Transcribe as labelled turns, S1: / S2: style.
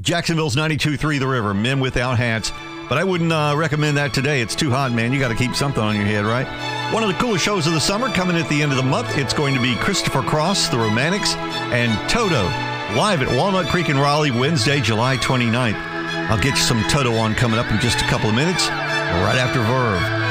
S1: Jacksonville's 92.3 The River, Men Without Hats. But I wouldn't recommend that today. It's too hot, man. You got to keep something on your head, right? One of the coolest shows of the summer coming at the end of the month. It's going to be Christopher Cross, The Romantics, and Toto, live at Walnut Creek in Raleigh, Wednesday, July 29th. I'll get you some Toto on coming up in just a couple of minutes, right after Verve.